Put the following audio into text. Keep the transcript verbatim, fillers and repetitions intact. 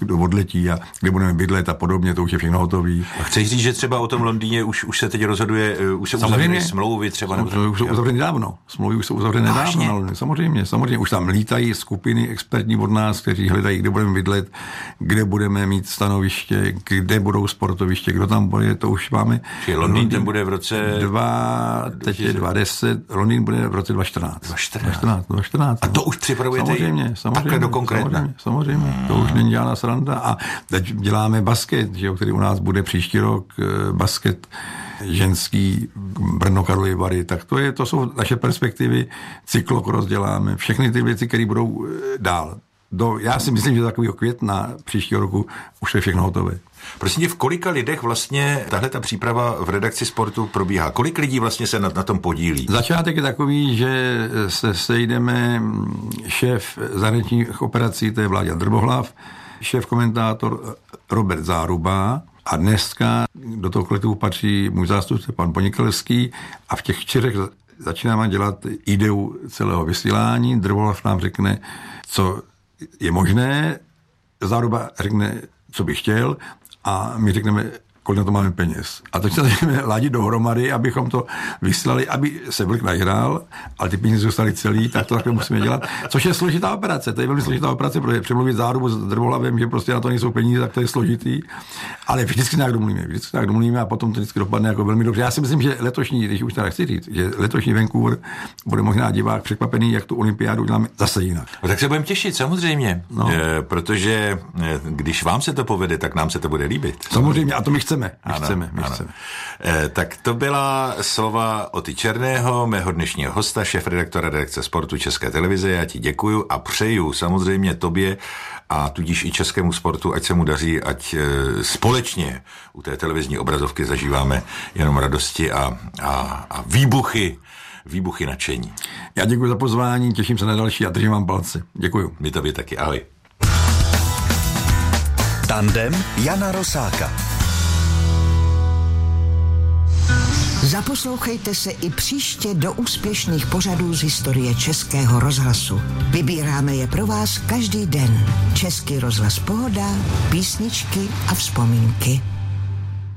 kdo odletí a kde budeme bydlet a podobně, to už je všechno hotový. A chceš říct, že třeba o tom Londýně už, už se teď rozhoduje, už se uzavřely smlouvy třeba? Nebo už jsou uzavřeny nedávno. Smlouvy už jsou uzavřeny nedávno. Samozřejmě, samozřejmě. Už tam lítají skupiny expertní od nás, kteří hledají, kde budeme bydlet, kde budeme mít stanoviště, kde budou sportoviště, kdo tam bude, to už máme. Čiže Londýn, Londýn ten bude v roce... Dva, teď je dvacet deset, Londýn bude v roce dvacet čtrnáct. dvacet čtrnáct. dvacet čtrnáct. A to už připravujete samozřejmě, samozřejmě, takhle do konkrétna? Samozřejmě, samozřejmě. Hmm. To už není žádná sranda. A teď děláme basket, že, který u nás bude příští rok, basket ženský, Brno, Karlovy Vary, tak to, je, to jsou naše perspektivy, cyklokros děláme, všechny ty věci, které budou dál. Do, já si myslím, že takového května příštího roku už je všechno hotové. Prosím tě, v kolika lidech vlastně tahle ta příprava v redakci Sportu probíhá? Kolik lidí vlastně se na, na tom podílí? Začátek je takový, že se sejdeme šéf zahraničních operací, to je Vláďa Drbohlav, šéf komentátor Robert Záruba a dneska do toho kolektivu patří můj zástupce pan Ponikelský a v těch čtyřech začínáme dělat ideu celého vysílání. Drbohlav nám řekne, co je možné, Záruba řekne, co by chtěl a my řekneme, kolik na to máme peněz. A teď se začneme ladit dohromady, abychom to vyslali, aby se vlk nahrál, ale ty peníze zůstaly celý, tak to takhle musíme dělat. Což je složitá operace, to je velmi složitá operace, protože přemluvit Zárubu s Drbohlavem, že prostě na to nejsou peníze, tak to je složitý. Ale vždycky nějak domluvíme, vždycky nějak domluvíme a potom to vždycky dopadne jako velmi dobře. Já si myslím, že letošní, když už teda chci říct, že letošní Vancouver bude možná divák překvapený, jak tu olympiádu uděláme zase jinak. No, tak se budeme těšit, samozřejmě, no. e, protože e, když vám se to povede, tak nám se to bude líbit. Samozřejmě, a to my chceme. My ano, chceme, my ano. chceme. E, tak to byla slova Oty Černého, mého dnešního hosta, šéfredaktora redakce Sportu České televize. Já ti děkuju a přeju samozřejmě tobě a tudíž i českému sportu, ať se mu daří, ať e, společně u té televizní obrazovky zažíváme jenom radosti a, a, a výbuchy, výbuchy nadšení. Já děkuji za pozvání, těším se na další a držím vám palce. Děkuju. My tobě taky, ahoj. Tandem Jana Rosáka. Zaposlouchejte se i příště do úspěšných pořadů z historie Českého rozhlasu. Vybíráme je pro vás každý den. Český rozhlas Pohoda, písničky a vzpomínky.